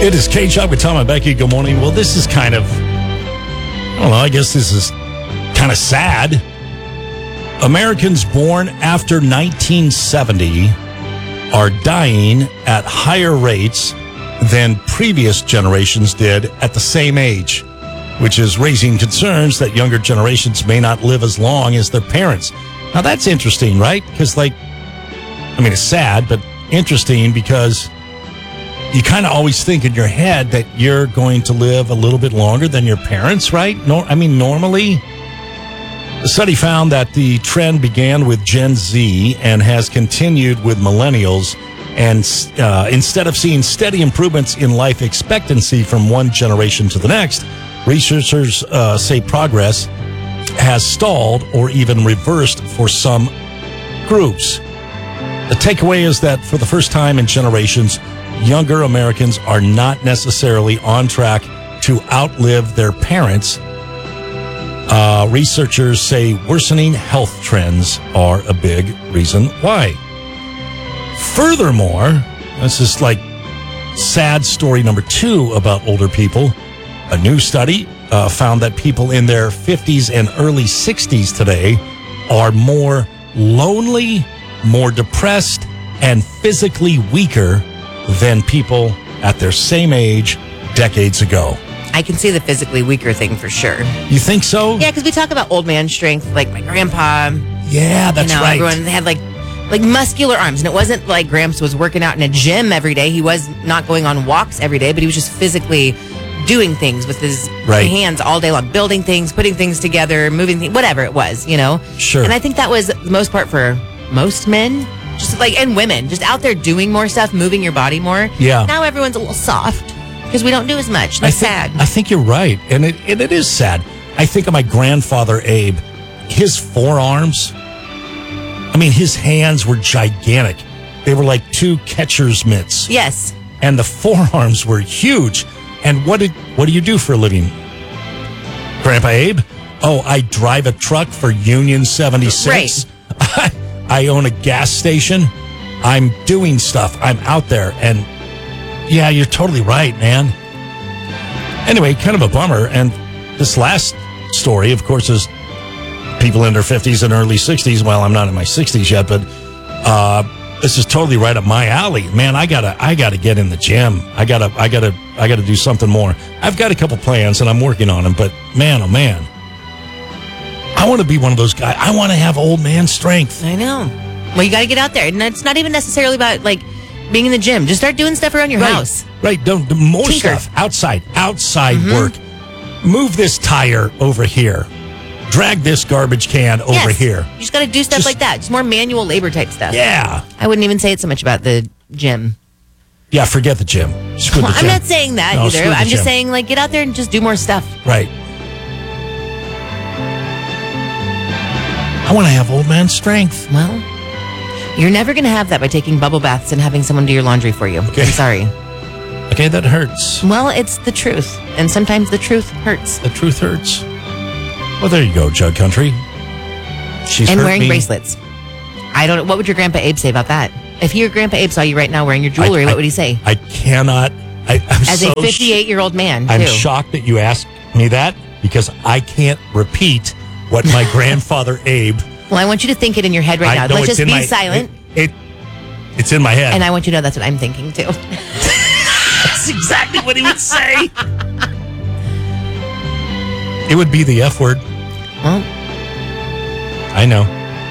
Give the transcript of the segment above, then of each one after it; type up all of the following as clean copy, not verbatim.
It is K-Chop with Tom and Becky. Good morning. Well, this is kind of, I don't know, I guess this is kind of sad. Americans born after 1970 are dying at higher rates than previous generations did at the same age, which is raising concerns that younger generations may not live as long as their parents. Now, that's interesting, right? Because, it's sad, but interesting because you kind of always think in your head that you're going to live a little bit longer than your parents, right? Normally. The study found that the trend began with Gen Z and has continued with millennials. And instead of seeing steady improvements in life expectancy from one generation to the next, researchers say progress has stalled or even reversed for some groups. The takeaway is that for the first time in generations, younger Americans are not necessarily on track to outlive their parents. Researchers say worsening health trends are a big reason why. Furthermore, this is sad story number 2 about older people. A new study found that people in their 50s and early 60s today are more lonely, more depressed, and physically weaker than people at their same age decades ago. I can see the physically weaker thing for sure. You think so? Yeah, because we talk about old man strength, like my grandpa. Yeah, that's right. Everyone had like muscular arms, and it wasn't like Gramps was working out in a gym every day. He was not going on walks every day, but he was just physically doing things with his hands all day long, building things, putting things together, moving things, whatever it was, Sure. And I think that was the most part for most men, and women, just out there doing more stuff, moving your body more. Yeah. Now everyone's a little soft because we don't do as much. That's sad. I think you're right, and it is sad. I think of my grandfather, Abe. His forearms, his hands were gigantic. They were like 2 catcher's mitts. Yes. And the forearms were huge. And what do you do for a living, Grandpa Abe? Oh, I drive a truck for Union 76. Right. I own a gas station. I'm doing stuff. I'm out there. And yeah, you're totally right, man. Anyway, kind of a bummer. And this last story, of course, is people in their 50s and early 60s. Well, I'm not in my 60s yet, but this is totally right up my alley. Man, I gotta get in the gym. I gotta do something more. I've got a couple plans and I'm working on them, but man, oh man. I want to be one of those guys. I want to have old man strength. I know. Well, you got to get out there. And it's not even necessarily about being in the gym. Just start doing stuff around your house. Right. Don't do more Tinker. stuff outside work. Move this tire over here. Drag this garbage can over here. You just got to do stuff like that. Just more manual labor type stuff. Yeah. I wouldn't even say it so much about the gym. Yeah, forget the gym. Screw the gym. I'm not saying that either. I'm just saying, get out there and just do more stuff. Right. I want to have old man strength. Well, you're never going to have that by taking bubble baths and having someone do your laundry for you. Okay. I'm sorry. Okay, that hurts. Well, it's the truth. And sometimes the truth hurts. The truth hurts. Well, there you go, Jug Country. She's and hurt wearing me. bracelets. I don't know. What would your Grandpa Abe say about that? If your Grandpa Abe saw you right now wearing your jewelry, what would he say? I cannot. As a 58-year-old man, too. I'm shocked that you asked me that because I can't repeat what my grandfather Abe. Well, I want you to think it in your head right now. Let's just be silent. It's in my head. And I want you to know that's what I'm thinking, too. That's exactly what he would say. It would be the F word. Well, I know.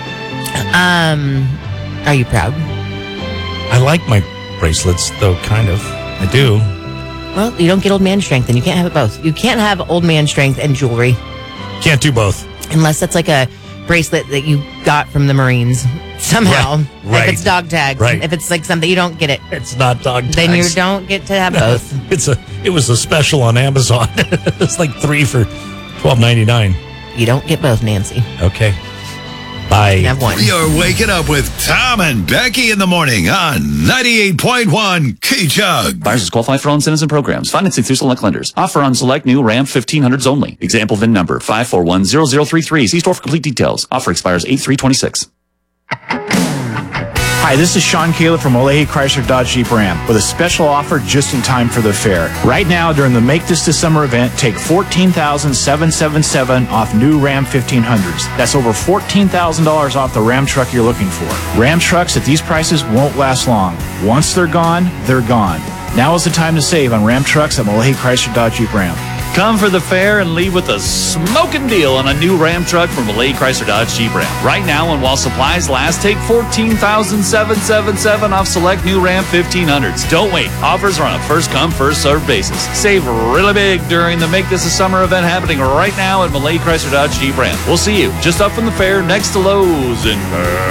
Are you proud? I like my bracelets, though, kind of. I do. Well, you don't get old man strength, and you can't have it both. You can't have old man strength and jewelry. Can't do both. Unless that's like a bracelet that you got from the Marines somehow. Right. If it's dog tags. Right. If it's something, you don't get it. It's not dog tags. Then you don't get to have both. It was a special on Amazon. It's like 3 for $12.99. You don't get both, Nancy. Okay. Bye. Have one. You're waking up with Tom and Becky in the morning on 98.1 K-Chug. Buyers qualify for all incentives and programs. Financing through select lenders. Offer on select new Ram 1500s only. Example VIN number 5410033. See store for complete details. Offer expires 8/3/26. Hi, this is Sean Caleb from Olathe Chrysler Dodge Jeep Ram with a special offer just in time for the fair. Right now, during the Make This the Summer event, take $14,777 off new Ram 1500s. That's over $14,000 off the Ram truck you're looking for. Ram trucks at these prices won't last long. Once they're gone, they're gone. Now is the time to save on Ram trucks at Olathe Chrysler Dodge Jeep Ram. Come for the fair and leave with a smoking deal on a new Ram truck from Olathe Chrysler Dodge Jeep Ram. Right now, and while supplies last, take $14,777 off select new Ram 1500s. Don't wait. Offers are on a first-come, first-served basis. Save really big during the Make This a Summer event happening right now at Olathe Chrysler Dodge Jeep Ram. We'll see you just up from the fair next to Lowe's in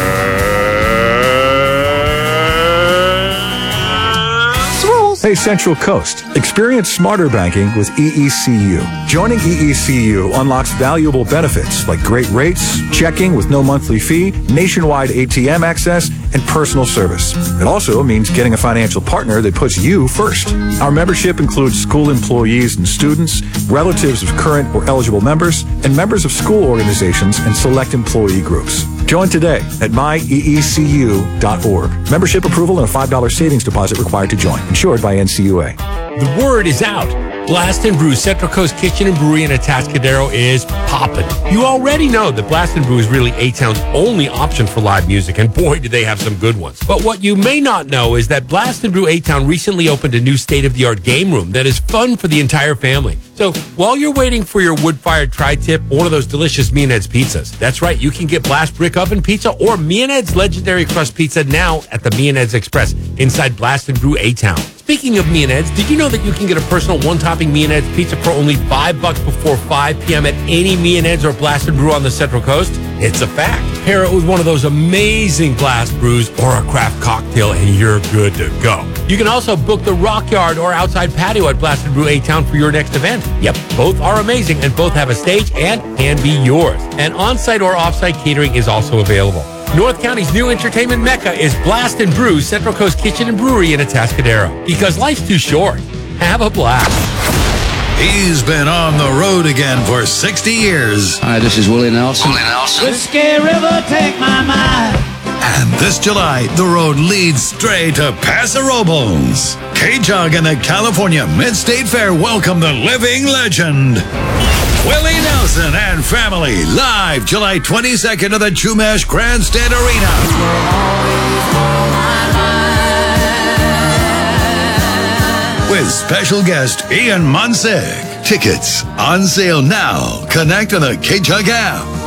Hey, Central Coast. Experience smarter banking with EECU. Joining EECU unlocks valuable benefits like great rates, checking with no monthly fee, nationwide ATM access, and personal service. It also means getting a financial partner that puts you first. Our membership includes school employees and students, relatives of current or eligible members, and members of school organizations and select employee groups. Join today at myeecu.org. Membership approval and a $5 savings deposit required to join. Insured by NCUA. The word is out. Blast and Brew Central Coast Kitchen and Brewery in Atascadero is poppin'. You already know that Blast and Brew is really A-Town's only option for live music, and boy, do they have some good ones. But what you may not know is that Blast and Brew A-Town recently opened a new state-of-the-art game room that is fun for the entire family. So while you're waiting for your wood-fired tri-tip or one of those delicious Me and Ed's pizzas, that's right, you can get Blast Brick Oven Pizza or Me and Ed's Legendary Crust Pizza now at the Me and Ed's Express inside Blast and Brew A-Town. Speaking of Me and Ed's, did you know that you can get a personal one-topping Me and Ed's pizza for only $5 before 5 p.m. at any Me and Ed's or Blast and Brew on the Central Coast? It's a fact. Pair it with one of those amazing blast brews or a craft cocktail and you're good to go. You can also book the Rock Yard or outside patio at Blast and Brew A-Town for your next event. Yep, both are amazing and both have a stage and can be yours. And on-site or off-site catering is also available. North County's new entertainment mecca is Blast and Brew Central Coast Kitchen and Brewery in Atascadero. Because life's too short. Have a blast. He's been on the road again for 60 years. Hi, this is Willie Nelson. Whiskey River, take my mind. And this July, the road leads straight to Paso Robles. K-Jug and the California Mid-State Fair welcome the living legend, Willie Nelson and family, live July 22nd at the Chumash Grandstand Arena. With special guest Ian Munsick. Tickets on sale now. Connect on the K-Jug app.